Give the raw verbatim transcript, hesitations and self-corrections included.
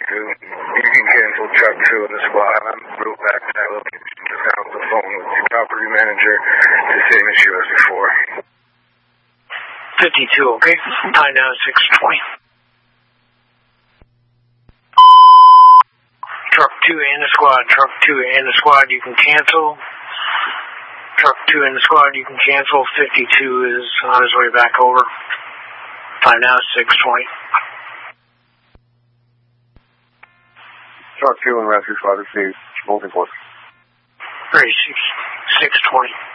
two. You can cancel truck two in the squad. I'm route back to that location. Just got off the phone with the property manager. The same issue as before. fifty-two, okay? Time now six twenty. Truck two in the squad. Truck two in the squad, you can cancel. Truck two in the squad, you can cancel. fifty-two is on his way back over. Time now six twenty. Truck two and rescue squad received. Multi force. Ready, six twenty.